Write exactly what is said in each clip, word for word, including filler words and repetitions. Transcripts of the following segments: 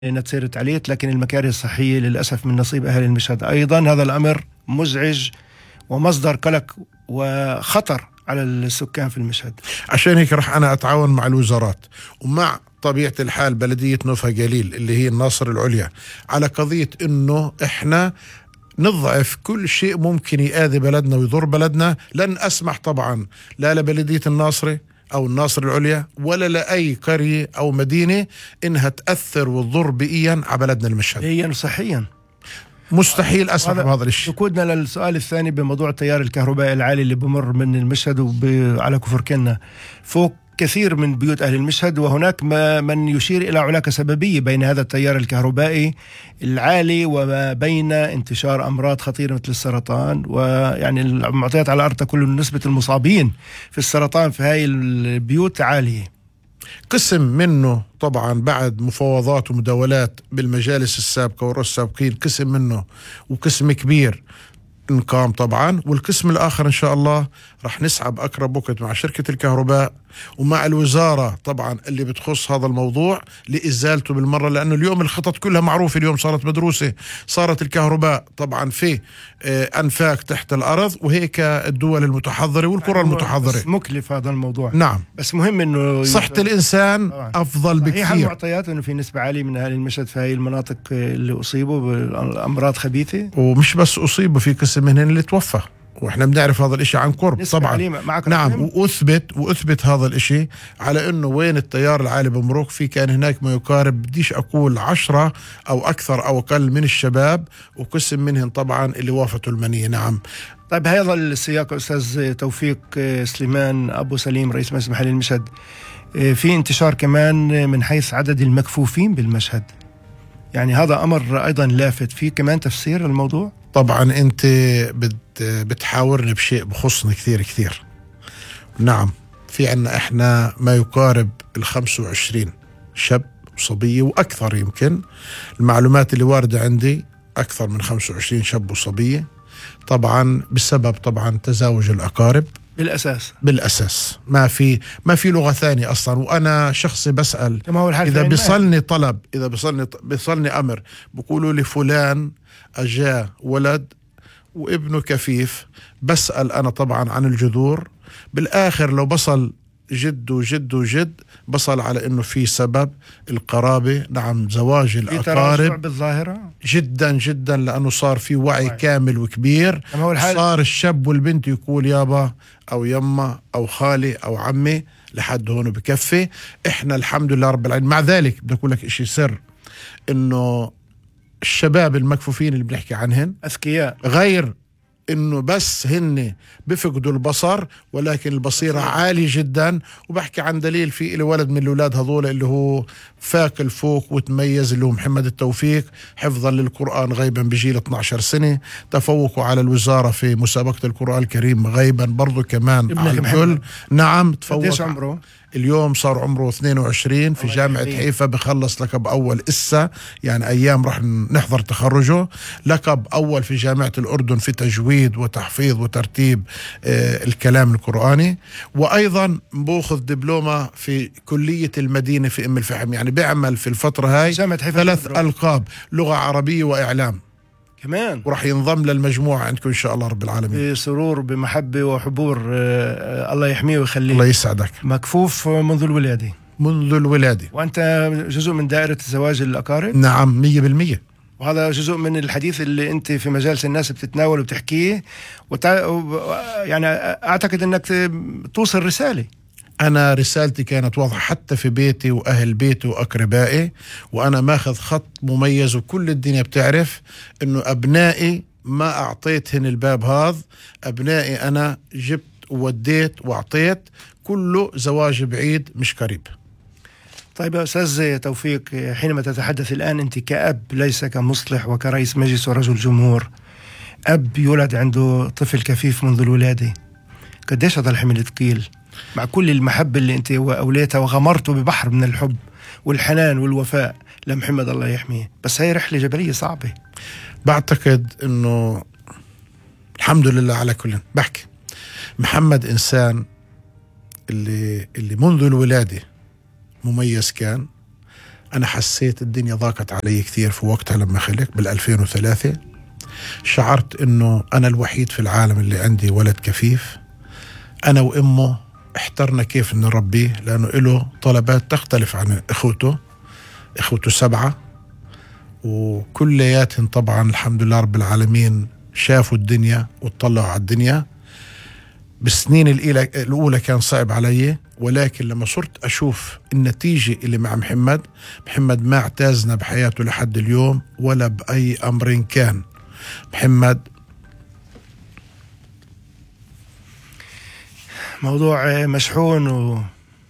تصير تعليت، لكن المكاره الصحية للأسف من نصيب أهل المشهد أيضا. هذا الأمر مزعج ومصدر قلق وخطر على السكان في المشهد. عشان هيك رح أنا أتعاون مع الوزارات ومع طبيعة الحال بلدية نوفا قليل اللي هي الناصر العليا على قضية إنه إحنا نضعف كل شيء ممكن يؤذي بلدنا ويضر بلدنا. لن أسمح طبعا لا لبلدية الناصرة أو الناصر العليا ولا لأي قرية أو مدينة إنها تأثر وتضر بيئيا على بلدنا المشهد بيئيا وصحيا. مستحيل أسمح بهذا الشيء. تقودنا للسؤال الثاني بموضوع التيار الكهربائي العالي اللي بمر من المشهد وعلى كفر كنا فوق كثير من بيوت أهل المشهد، وهناك ما من يشير إلى علاقة سببية بين هذا التيار الكهربائي العالي وما بين انتشار أمراض خطيرة مثل السرطان. ويعني المعطيات على الأرض تقول نسبة المصابين في السرطان في هاي البيوت عالية. قسم منه طبعا بعد مفاوضات ومداولات بالمجالس السابقة والرؤساء السابقين، قسم منه وقسم كبير انقام طبعا، والقسم الآخر إن شاء الله رح نسعى بأقرب وقت مع شركة الكهرباء ومع الوزارة طبعا اللي بتخص هذا الموضوع لإزالته بالمرة، لأنه اليوم الخطط كلها معروفة، اليوم صارت مدروسة. صارت الكهرباء طبعا في أنفاق تحت الأرض، وهيك الدول المتحضرة والقرى المتحضرة. مكلف هذا الموضوع. نعم، بس مهم إنه صحة الإنسان طبعا أفضل بكثير. هي المعطيات إنه في نسبة عالية من أهل المشهد في هاي المناطق اللي أصيبوا بالأمراض خبيثة، ومش بس أصيبوا، في قسم منهم اللي توفى، واحنا بنعرف هذا الاشي عن قرب طبعا. نعم، واثبت واثبت هذا الاشي على انه وين التيار العالي بمرق في كان هناك ما يقارب، بديش اقول عشرة او اكثر او اقل من الشباب، وقسم منهم طبعا اللي وافته المنية. نعم. طيب هذا السياق استاذ توفيق سليمان ابو سليم رئيس مجلس محلي المشهد، في انتشار كمان من حيث عدد المكفوفين بالمشهد، يعني هذا امر ايضا لافت، في كمان تفسير الموضوع؟ طبعا انت بتحاورني بشيء بخصنا كثير كثير. نعم، في عنا احنا ما يقارب الخمسة وعشرين شاب وصبية واكثر، يمكن المعلومات اللي واردة عندي اكثر من خمسة وعشرين شاب وصبية، طبعا بسبب طبعا تزاوج الاقارب بالاساس. بالاساس ما في ما في لغة ثانية اصلا. وانا شخصي بسأل اذا بيصلني طلب، اذا بيصلني بيصلني امر، بقولوا لي فلان أجا ولد وابنه كفيف، بسأل أنا طبعا عن الجذور. بالآخر لو بصل جد وجد وجد بصل على إنه في سبب القرابة. نعم، زواج الأقارب بالظاهرة جدا جدا، لأنه صار في وعي, وعي كامل وكبير. صار الشاب والبنت يقول يابا أو يما أو خالي أو عمي، لحد هون بكفي. إحنا الحمد لله رب العالمين. مع ذلك بدي أقول لك إشي سر، إنه الشباب المكفوفين اللي بنحكي عنهن أذكياء، غير إنه بس هن بفقدوا البصر، ولكن البصيرة عالية جدا. وبحكي عن دليل، في إلي ولد من الأولاد هذول اللي هو فاك الفوق وتميز، اللي هو محمد التوفيق، حفظا للقرآن غيبا بجيل اثني عشر سنة، تفوقوا على الوزارة في مسابقة القرآن الكريم غيبا برضو كمان على الكل. نعم، تفوق. عمره اليوم صار عمره اثنين وعشرين في جامعة حيفا، بخلص لقب أول إسا، يعني أيام رح نحضر تخرجه. لقب أول في جامعة الأردن في تجويد وتحفيظ وترتيب آه الكلام القرآني. وأيضا بأخذ دبلومة في كلية المدينة في أم الفحم، يعني بيعمل في الفترة هاي ثلاث ألقاب، لغة عربية وإعلام كمان، وراح ينضم للمجموعة عندكم إن شاء الله رب العالمين. بسرور بمحبة وحبور. آه الله يحميه ويخليه. الله يسعدك. مكفوف منذ الولادة. منذ الولادة. وأنت جزء من دائرة زواج الأقارب؟ نعم، مية بالمية. وهذا جزء من الحديث اللي أنت في مجالس الناس بتتناول وبتحكيه، وتع... يعني أعتقد أنك توصل رسالة. أنا رسالتي كانت واضحة حتى في بيتي وأهل بيتي وأقربائي، وأنا ماخذ خط مميز، وكل الدنيا بتعرف إنه أبنائي ما أعطيتهن الباب هذا. أبنائي أنا جبت ووديت وأعطيت، كله زواج بعيد مش قريب. طيب يا أستاذ توفيق، حينما تتحدث الآن أنت كأب ليس كمصلح وكرئيس مجلس ورجل جمهور، أب يولد عنده طفل كفيف منذ الولادة، قديش هذا الحمل ثقيل مع كل المحبة اللي أنت أوليتها وغمرته ببحر من الحب والحنان والوفاء لمحمد الله يحميه، بس هي رحلة جبلية صعبة. بعتقد إنه الحمد لله على كل. بحكي محمد إنسان اللي اللي منذ الولادة مميز كان، أنا حسيت الدنيا ضاقت علي كثير في وقتها لما خلق بالألفين وثلاثة. شعرت إنه أنا الوحيد في العالم اللي عندي ولد كفيف. أنا وإمه احترنا كيف نربيه، لأنه له طلبات تختلف عن إخوته. إخوته سبعة، وكلياتهم طبعا الحمد لله رب العالمين شافوا الدنيا وطلعوا على الدنيا. بالسنين الأولى كان صعب علي، ولكن لما صرت أشوف النتيجة اللي مع محمد محمد ما اعتازنا بحياته لحد اليوم ولا بأي أمر كان. محمد موضوع مشحون و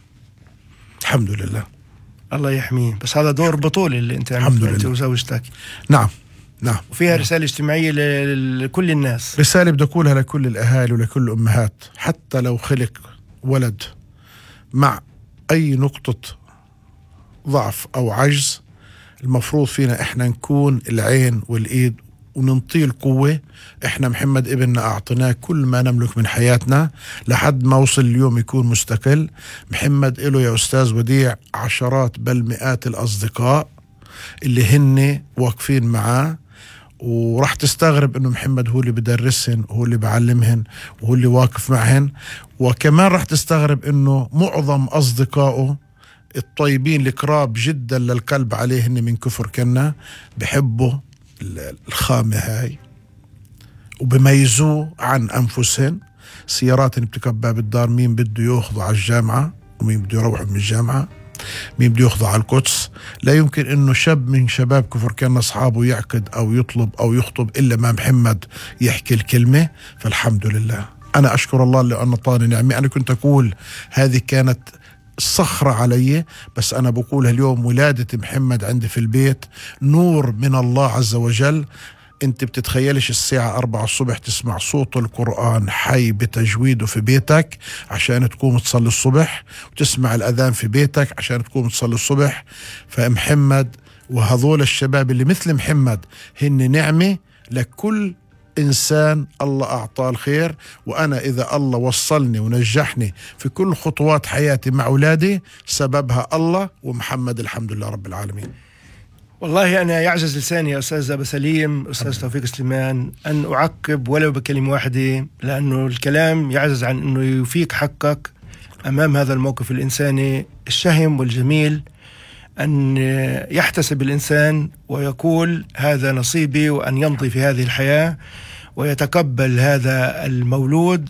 الحمد لله الله يحميه، بس هذا دور بطولي اللي انت عملته انت وزوجتك. نعم نعم. وفيها رسالة اجتماعية لكل الناس. رسالة بدي أقولها لكل الأهالي ولكل الأمهات، حتى لو خلق ولد مع أي نقطة ضعف أو عجز، المفروض فينا إحنا نكون العين والإيد وننطيه القوة. إحنا محمد ابننا أعطيناه كل ما نملك من حياتنا لحد ما وصل اليوم يكون مستقل. محمد إله يا أستاذ وديع عشرات بل مئات الأصدقاء اللي هن واقفين معاه، وراح تستغرب انه محمد هو اللي بدرسهن وهو اللي بعلمهن وهو اللي واقف معهن. وكمان راح تستغرب انه معظم اصدقائه الطيبين القراب جدا للقلب عليهن من كفر كنا بحبوا الخامة هاي وبميزوه عن انفسهن. سيارات بتكب باب الدار، مين بده ياخذوا على الجامعة ومين بده يروحوا من الجامعة، مين بده يخضع على القدس. لا يمكن انه شاب من شباب كفر كان اصحابه يعقد او يطلب او يخطب الا ما محمد يحكي الكلمة. فالحمد لله انا اشكر الله لانه طاني نعمة. انا كنت اقول هذه كانت صخرة علي، بس انا بقولها اليوم، ولادة محمد عندي في البيت نور من الله عز وجل. انت بتتخيلش الساعة أربعة الصبح تسمع صوت القرآن حي بتجويده في بيتك عشان تقوم تصلي الصبح، وتسمع الأذان في بيتك عشان تقوم تصلي الصبح. فمحمد وهذول الشباب اللي مثل محمد هن نعمة لكل إنسان الله أعطاه الخير. وأنا إذا الله وصلني ونجحني في كل خطوات حياتي مع أولادي سببها الله ومحمد الحمد لله رب العالمين. والله أنا يعجز لساني يا أستاذ أبا سليم، أستاذ توفيق سليمان، أن أعقب ولو بكلمة واحدة، لأنه الكلام يعجز عن أنه يفيك حقك أمام هذا الموقف الإنساني الشهم والجميل، أن يحتسب الإنسان ويقول هذا نصيبي، وأن يمضي في هذه الحياة ويتقبل هذا المولود.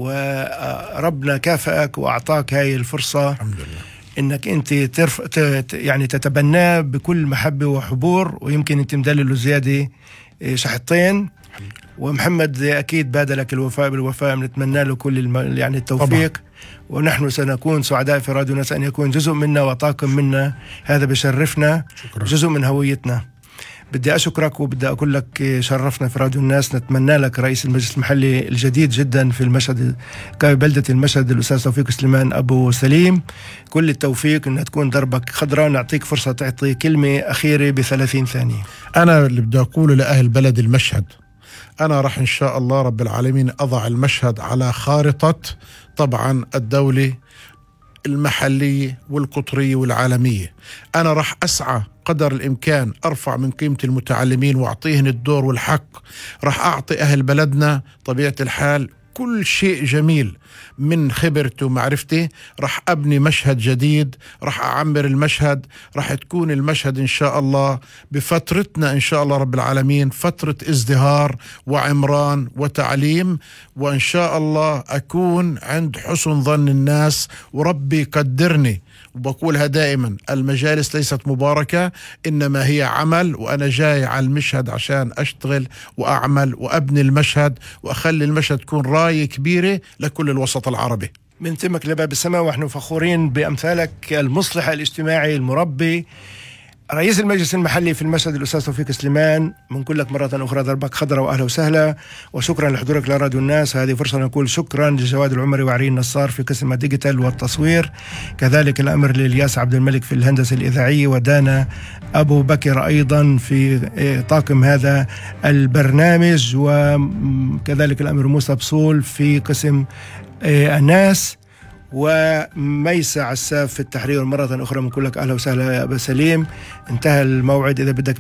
وربنا كافأك وأعطاك هاي الفرصة الحمد لله انك انت ترف... ت... يعني تتبناه بكل محبه وحبور، ويمكن انت مدلله زياده شحطين. ومحمد اكيد بادلك الوفاء بالوفاء، بنتمنى له كل الم... يعني التوفيق طبعا. ونحن سنكون سعداء في راديو ناس ان يكون جزء منا وطاقم منا، هذا بشرفنا، شكرا. جزء من هويتنا. بدي أشكرك وبدي أقول لك شرفنا في راديو الناس. نتمنى لك رئيس المجلس المحلي الجديد جدا في المشهد بلدة المشهد الأستاذ توفيق سليمان أبو سليم كل التوفيق، إنها تكون دربك خضراء. نعطيك فرصة تعطي كلمة أخيرة بثلاثين ثانية. أنا اللي بدي أقوله لأهل بلد المشهد، أنا راح إن شاء الله رب العالمين أضع المشهد على خارطة طبعا الدولة المحلية والقطرية والعالمية. أنا راح أسعى قدر الإمكان أرفع من قيمة المتعلمين وأعطيهن الدور والحق. راح أعطي أهل بلدنا طبيعة الحال كل شيء جميل من خبرتي ومعرفتي. راح أبني مشهد جديد، راح أعمر المشهد، راح تكون المشهد إن شاء الله بفترتنا إن شاء الله رب العالمين فترة ازدهار وعمران وتعليم، وإن شاء الله أكون عند حسن ظن الناس وربي قدرني. وبقولها دائما، المجالس ليست مباركة إنما هي عمل، وأنا جاي على المشهد عشان أشتغل وأعمل وأبني المشهد وأخلي المشهد تكون راية كبيرة لكل الوسط العربي. من تمك لباب السماء، ونحن فخورين بأمثالك المصلح الاجتماعي المربي. رئيس المجلس المحلي في المشهد الأستاذ توفيق سليمان، بنقول لك مرة أخرى دربك خضرة وأهلا وسهلا، وشكرا لحضورك لراديو الناس. هذه فرصة نقول شكرا لجواد العمري وعرين نصار في قسم الديجيتال والتصوير، كذلك الأمر لإلياس عبد الملك في الهندسة الإذاعية، ودانا أبو بكر أيضا في طاقم هذا البرنامج، وكذلك الأمر موسى بصول في قسم الناس. وميسة عساف في التحرير. مرة أخرى بنقول لك أهلا وسهلا يا أبا سليم. انتهى الموعد، إذا بدك